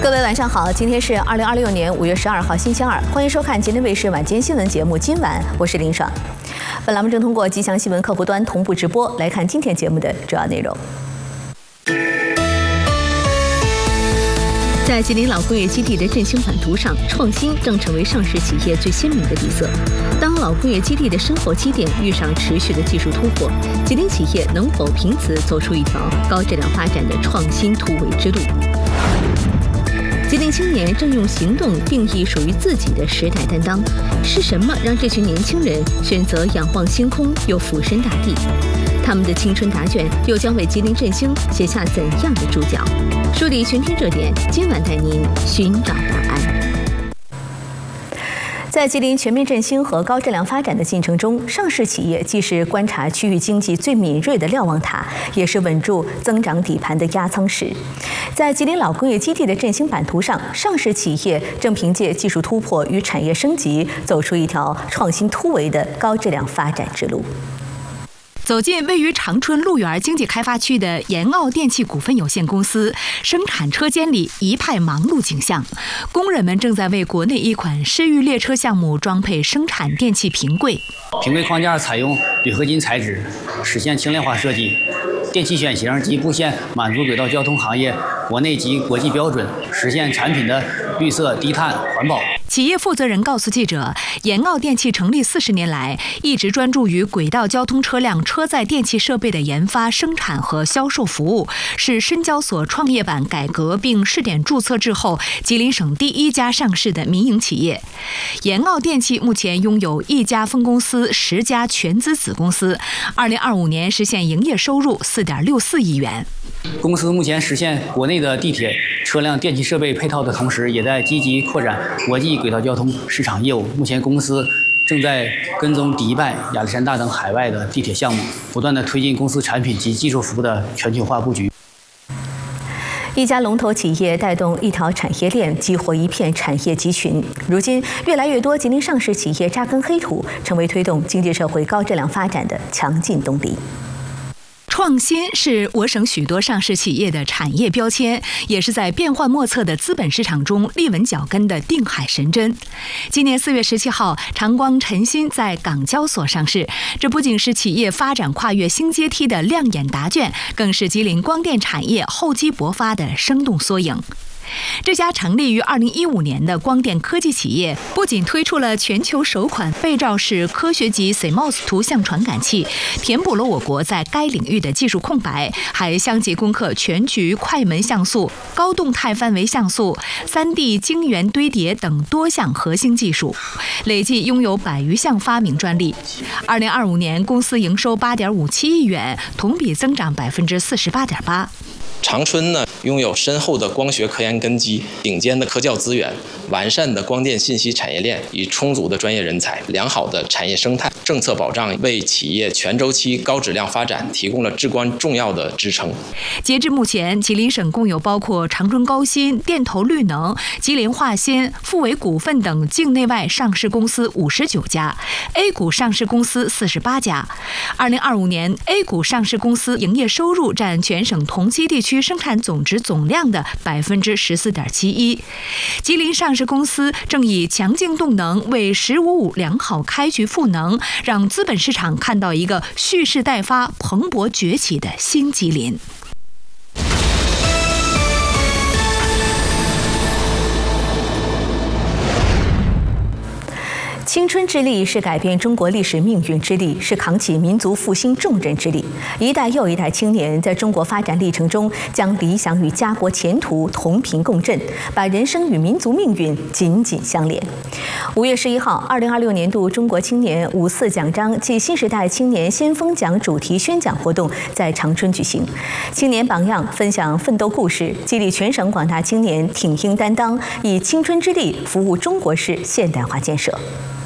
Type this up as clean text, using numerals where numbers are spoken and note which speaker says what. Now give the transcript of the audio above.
Speaker 1: 各位晚上好，今天是2026年5月12号星期二，欢迎收看吉林卫视晚间新闻节目。今晚我是林爽。本栏目正通过吉祥新闻客户端同步直播，来看今天节目的主要内容。在吉林老工业基地的振兴版图上，创新正成为上市企业最鲜明的底色。当老工业基地的深厚积淀遇上持续的技术突破，吉林企业能否凭此走出一条高质量发展的创新突围之路？吉林青年正用行动定义属于自己的时代担当，是什么让这群年轻人选择仰望星空又俯身大地？他们的青春答卷又将为吉林振兴写下怎样的注脚？梳理全天热点，今晚带您寻找答案。在吉林全面振兴和高质量发展的进程中，上市企业既是观察区域经济最敏锐的瞭望塔，也是稳住增长底盘的压舱石。在吉林老工业基地的振兴版图上，上市企业正凭借技术突破与产业升级，走出一条创新突围的高质量发展之路。
Speaker 2: 走进位于长春鹿园经济开发区的延奥电器股份有限公司，生产车间里一派忙碌景象，工人们正在为国内一款市域列车项目装配生产电器平柜。
Speaker 3: 平柜框架采用铝合金材质，实现轻量化设计。电器选型及布线满足轨道交通行业国内及国际标准，实现产品的绿色、低碳、环保。
Speaker 2: 企业负责人告诉记者，延奥电器成立40年来，一直专注于轨道交通车辆车载电器设备的研发、生产和销售服务，是深交所创业板改革并试点注册制后，吉林省第一家上市的民营企业。延奥电器目前拥有1家分公司、10家全资子公司，2025年实现营业收入4.64亿元。
Speaker 3: 公司目前实现国内的地铁车辆电气设备配套的同时，也在积极扩展国际轨道交通市场业务。目前公司正在跟踪迪拜、亚历山大等海外的地铁项目，不断地推进公司产品及技术服务的全球化布局。
Speaker 1: 一家龙头企业带动一条产业链，激活一片产业集群。如今，越来越多吉林上市企业扎根黑土，成为推动经济社会高质量发展的强劲动力。
Speaker 2: 创新是我省许多上市企业的产业标签，也是在变幻莫测的资本市场中立稳脚跟的定海神针。今年4月17号，长光晨芯在港交所上市，这不仅是企业发展跨越新阶梯的亮眼答卷，更是吉林光电产业厚积薄发的生动缩影。这家成立于2015年的光电科技企业，不仅推出了全球首款背照式科学级 CMOS 图像传感器，填补了我国在该领域的技术空白，还相继攻克全局快门像素、高动态范围像素、3D 晶圆堆叠等多项核心技术，累计拥有100余项发明专利。2025年，公司营收8.57亿元，同比增长48.8%。
Speaker 4: 长春呢，拥有深厚的光学科研根基、顶尖的科教资源、完善的光电信息产业链与充足的专业人才、良好的产业生态、政策保障，为企业全周期高质量发展提供了至关重要的支撑。
Speaker 2: 截至目前，吉林省共有包括长春高新、电投绿能、吉林化纤、富维股份等境内外上市公司59家 ，A 股上市公司48家。2025年 ，A 股上市公司营业收入占全省同期地区生产总值总量的14.71%。吉林上市公司正以强劲动能为“15+5”良好开局赋能，让资本市场看到一个蓄势待发、蓬勃崛起的新吉林。
Speaker 1: 青春之力是改变中国历史命运之力，是扛起民族复兴重任之力。一代又一代青年在中国发展历程中，将理想与家国前途同频共振，把人生与民族命运紧紧相连。5月11号，2026年度中国青年5·4奖章暨新时代青年先锋奖主题宣讲活动在长春举行。青年榜样分享奋斗故事，激励全省广大青年挺膺担当，以青春之力服务中国式现代化建设。